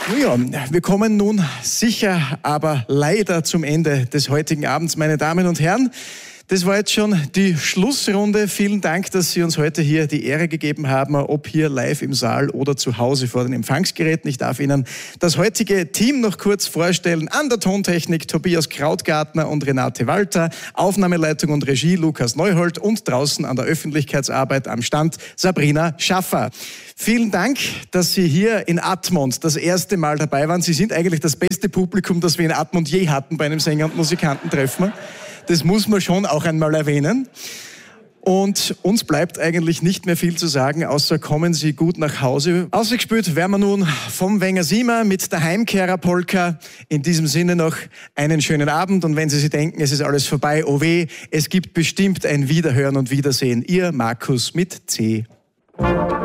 Ja, wir kommen nun sicher, aber leider zum Ende des heutigen Abends, meine Damen und Herren. Das war jetzt schon die Schlussrunde. Vielen Dank, dass Sie uns heute hier die Ehre gegeben haben, ob hier live im Saal oder zu Hause vor den Empfangsgeräten. Ich darf Ihnen das heutige Team noch kurz vorstellen. An der Tontechnik Tobias Krautgartner und Renate Walter, Aufnahmeleitung und Regie Lukas Neuhold und draußen an der Öffentlichkeitsarbeit am Stand Sabrina Schaffer. Vielen Dank, dass Sie hier in Admont das erste Mal dabei waren. Sie sind eigentlich das beste Publikum, das wir in Admont je hatten bei einem Sänger- und Musikantentreffen. Das muss man schon auch einmal erwähnen. Und uns bleibt eigentlich nicht mehr viel zu sagen, außer kommen Sie gut nach Hause. Ausgespielt werden wir nun vom Wenger Siemer mit der Heimkehrer-Polka. In diesem Sinne noch einen schönen Abend. Und wenn Sie sich denken, es ist alles vorbei, oh weh, es gibt bestimmt ein Wiederhören und Wiedersehen. Ihr Markus mit C.